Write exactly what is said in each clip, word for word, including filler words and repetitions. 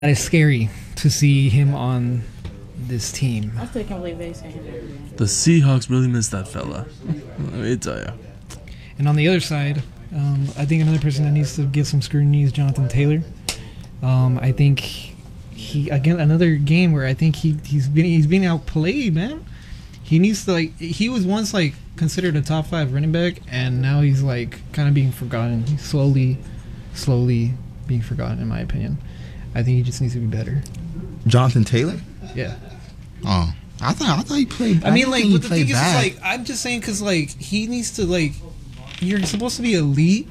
That is scary to see him on this team. I still can't believe they say him. The Seahawks really miss that fella. Let me tell you. And on the other side, um, I think another person that needs to get some scrutiny is Jonathan Taylor. Um, I think he again another game where I think he he's been he's being outplayed, man. He needs to like he was once like considered a top five running back, and now he's like kind of being forgotten. He's slowly, slowly being forgotten, in my opinion. I think he just needs to be better. Jonathan Taylor? Yeah. Oh, I thought I thought he played. I mean, like, but but the thing is, is, like, I'm just saying because like he needs to like, you're supposed to be elite,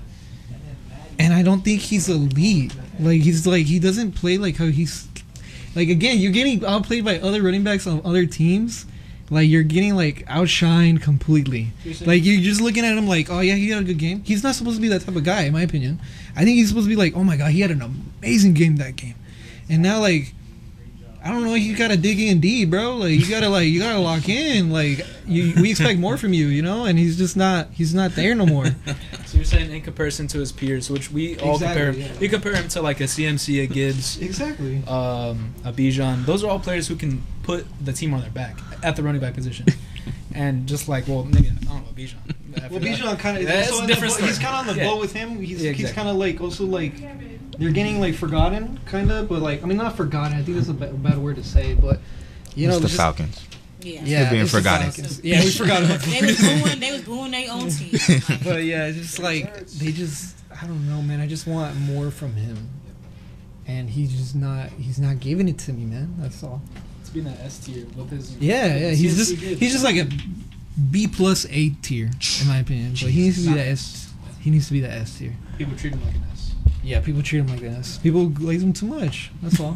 and I don't think he's elite. Like he's like he doesn't play like how he's, like again, you're getting outplayed by other running backs on other teams. Like you're getting like outshined completely. Like you're just looking at him like, oh yeah, he had a good game. He's not supposed to be that type of guy, in my opinion. I think he's supposed to be like, oh my god, he had an amazing game that game. And now like, I don't know, you gotta dig in deep, bro. Like you gotta like you gotta lock in. Like you, we expect more from you, you know. And he's just not he's not there no more. So you're saying in comparison to his peers, which we all Exactly, compare, yeah. we compare him to like a C M C, a Gibbs, Exactly. um, a Bijan. Those are all players who can put the team on their back at the running back position. And just like, well, nigga, I don't know, Bijan. Well, Bijan kind of That's also different he's story. kind of on the Yeah. boat with him. He's Yeah, he's exactly. kind of like also like they're getting like forgotten, kind of. But like I mean, not forgotten. I think that's a ba- bad word to say, but you know, it's the just- Falcons. Yeah. Yeah, They're being it's the forgotten. Falcons. Yeah, we forgot about They was booing. They was booing their own team. But yeah, it's just like they just I don't know, man. I just want more from him, and he's just not. He's not giving it to me, man. That's all. It's being that S tier with his. Yeah, yeah. He's C M C just Gibbs. he's just like a B plus A tier, in my opinion. But he needs to be the S. He needs to be the S tier. People treat him like an S. Yeah, people treat him like this. People glaze him too much. That's all.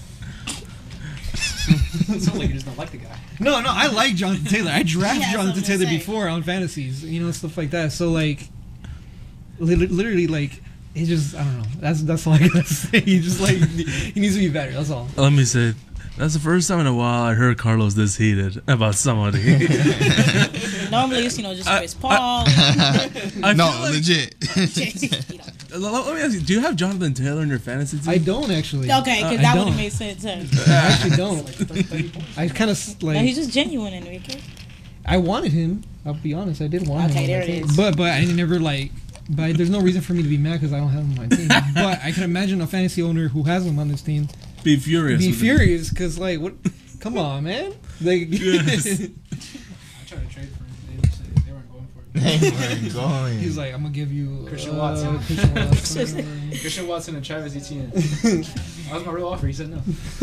It sounds like you just don't like the guy. No, no, I like Jonathan Taylor. I drafted Yeah, Jonathan something to Taylor say. before on fantasies, you know, stuff like that. So like, li- literally, like, he just, I don't know. That's that's all I gotta say. He just like, he needs to be better. That's all. Let me say, that's the first time in a while I heard Carlos this heated about somebody. Normally, it's, you know, just I- Chris Paul. I No, feel like- legit. You know. Let let me ask you, do you have Jonathan Taylor in your fantasy team? I don't actually. Okay, Uh, because I that would don't. have made sense. Huh? I actually don't. I kind of No, like. he's just genuine, Enrique. I wanted him. I'll be honest. I did want him. Okay, on there my it team. is. But but I never like. But there's no reason for me to be mad because I don't have him on my team. But I can imagine a fantasy owner who has him on this team Be furious. be with it. furious because like what? Come on, man. Like. Yes. I tried to trade for him. They, just, they weren't going for it. They weren't going. He's like, I'm gonna give you Christian uh, Watson. Christian Watson. Christian Watson and Travis Etienne. That was my real offer. He said no.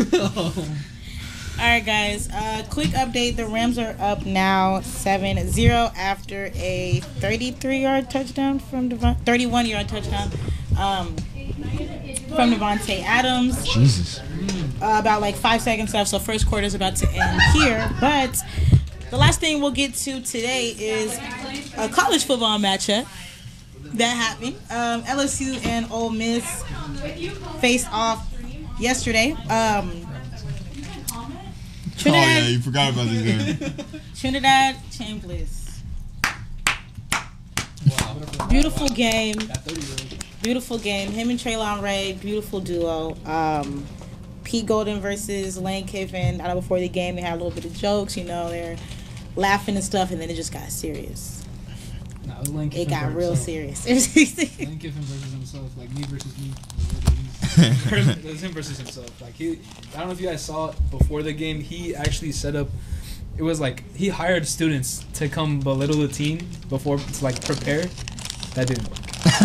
All right, guys. Uh, quick update. The Rams are up now seven zero after a thirty-three-yard touchdown from Devon- thirty-one-yard touchdown um, from Devontae Adams. Jesus. Uh, about like five seconds left, so first quarter is about to end here. But the last thing we'll get to today is a college football matchup that happened. Um, L S U and Ole Miss faced off yesterday. Um, Oh yeah, Trinidad, you forgot about this game. Trinidad Chambliss. Beautiful game. Beautiful game. Him and Traylon Ray, beautiful duo. Um, Pete Golden versus Lane Kiffin. I know before the game they had a little bit of jokes, you know, they're laughing and stuff, and then it just got serious. No, it was Lane It Kiffin got for real himself. serious. Lane Kiffin versus himself, like me versus me. It was him versus himself. Like he, I don't know if you guys saw it before the game. He actually set up. It was like he hired students to come belittle the team before to like prepare. That didn't work.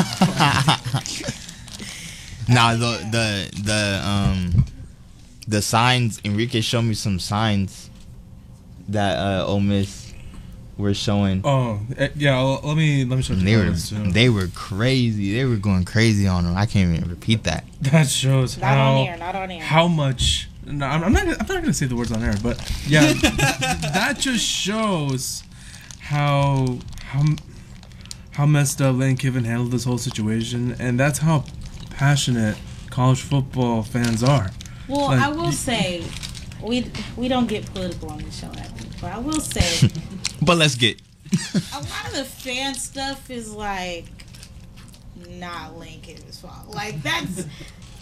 Nah, the the the um the signs. Enrique showed me some signs that uh, Ole Miss were showing. Oh, eh, yeah. l- Let me let me show you. And they were this, too. they were crazy. They were going crazy on them. I can't even repeat that. That shows Not how on air, not on air. how much. No, I'm I'm not. gonna- I'm not gonna say the words on air, but yeah, that just shows how how how messed up Lane Kiffin handled this whole situation, and that's how passionate college football fans are. Well, Like, I will say, we we don't get political on this show, I think, but I will say, But let's get. a lot of the fan stuff is like not Lane Kiffin's fault. Like that's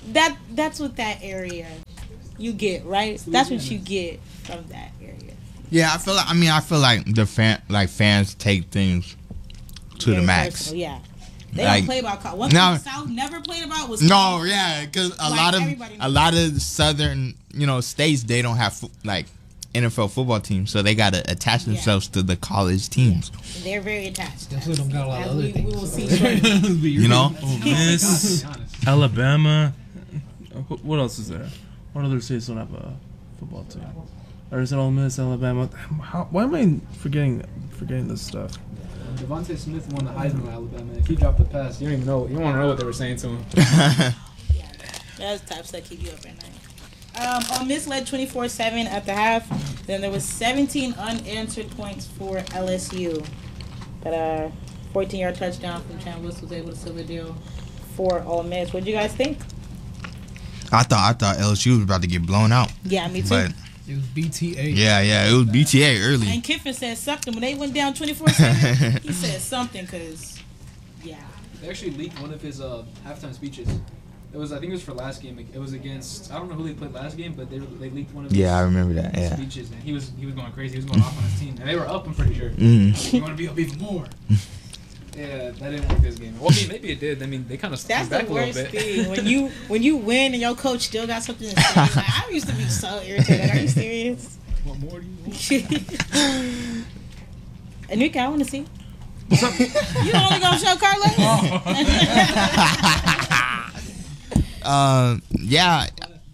that that's what that area you get, right? That's what you get from that area. Yeah, I feel like. I mean, I feel like the fan, like fans, take things to Very the max. personal, yeah. They Like, don't play about college. One no. thing the South never played about was No, college. yeah, because a Like, lot of everybody a knows. lot of southern, you know, states they don't have fo- like N F L football teams, so they gotta attach themselves to the college teams. They're very attached. That's why they don't got a lot of As other we, we things. will so. see shortly. You know, Ole Miss, Alabama. Wh- What else is there? What other states don't have a football team? Or is it Ole Miss, Alabama? How, why am I forgetting forgetting this stuff? Devontae Smith won the Heisman with Alabama. If he dropped the pass, you don't even know. You don't know what they were saying to him. That's the types that keep you up at night. Um, Ole Miss led twenty-four seven at the half. Then there was seventeen unanswered points for L S U. But uh, fourteen-yard touchdown from Chambliss was able to seal the deal for Ole Miss. What do you guys think? I thought I thought L S U was about to get blown out, Yeah, me too. but It was B T A. yeah, yeah, it was B T A early. And Kiffin said something when they went down twenty-four seven. He said something because, yeah. They actually leaked one of his uh, halftime speeches. It was, I think it was for last game. It was against, I don't know who they played last game, but they they leaked one of his Yeah, I remember that. Yeah. speeches, and he was he was going crazy. He was going off on his team, and they were up. I'm pretty sure. Mm. You want to be up even more. Yeah, that didn't work this game. Well, I mean, maybe it did. I mean, they kind of That's stepped back the a little worst bit. thing when you when you win and your coach still got something to say. Like, I used to be so irritated. Are you serious? What more do you want? Enrique, I want to see. What's up? You only gonna show Carlos? Um, yeah,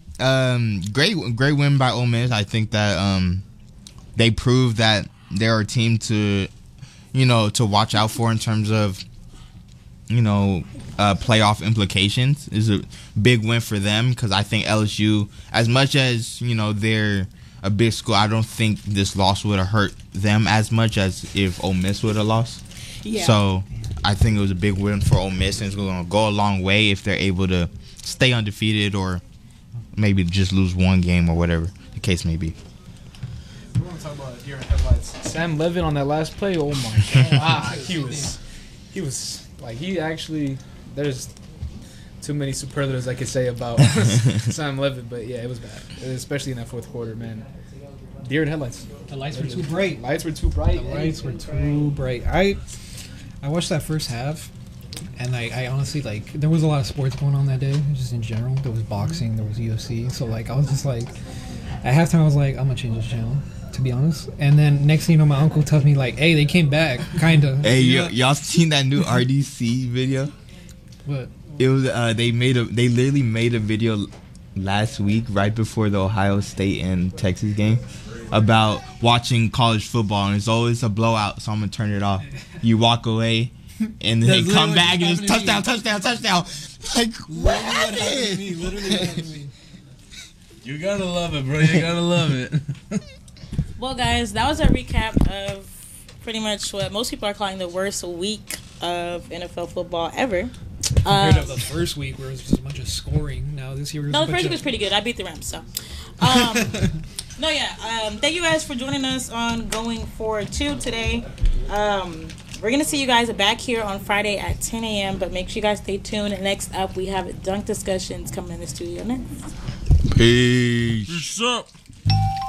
um, great, great win by Ole Miss. I think that um, they proved that they're a team to, you know, to watch out for in terms of, you know, uh, playoff implications. Is a big win for them because I think L S U, as much as you know they're a big school, I don't think this loss would have hurt them as much as if Ole Miss would have lost. Yeah. So I think it was a big win for Ole Miss, and it's going to go a long way if they're able to stay undefeated or maybe just lose one game or whatever the case may be. We want to talk about here in headlights. Sam Levin on that last play. Oh my god, he was, he was like he actually. There's too many superlatives I could say about Sam Levin, but yeah, it was bad, especially in that fourth quarter, man. Deer in headlights. The lights were too bright. Lights were too bright. The lights were too bright. I I watched that first half, and I, I honestly, like, there was a lot of sports going on that day, just in general. There was boxing, there was U F C. So, like, I was just like, at halftime, I was like, I'm going to change this channel, to be honest. And then next thing you know, my uncle tells me, like, hey, they came back, kind of. Hey, y- y'all seen that new R D C video? What? It was uh, they made a they literally made a video last week right before the Ohio State and Texas game about watching college football, and it's always a blowout, so I'm gonna turn it off. You walk away, and then That's they come literally back and what it's touchdown, happened touchdown, touchdown. Like what happened? Literally what happened to me. You gotta love it, bro. You gotta love it. Well, guys, that was a recap of pretty much what most people are calling the worst week of N F L football ever. Compared Um, to the first week where it was just a bunch of scoring. Now this year was No, a the bunch first week of- was pretty good. I beat the Rams, so. Um, no, yeah. Um, thank you guys for joining us on Going Forward two today. Um, we're going to see you guys back here on Friday at ten a.m., but make sure you guys stay tuned. Next up, we have Dunk Discussions coming in the studio next. Peace. What's up?